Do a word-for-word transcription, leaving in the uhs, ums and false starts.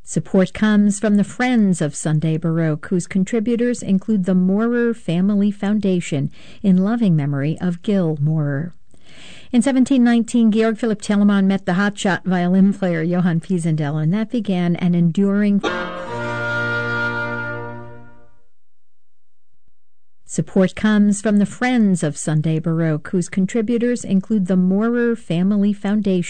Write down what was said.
Support comes from the Friends of Sunday Baroque, whose contributors include the Maurer Family Foundation in loving memory of Gil Maurer. In seventeen nineteen, Georg Philipp Telemann met the hotshot violin player Johann Pisendel, and that began an enduring... Support comes from the Friends of Sunday Baroque, whose contributors include the Maurer Family Foundation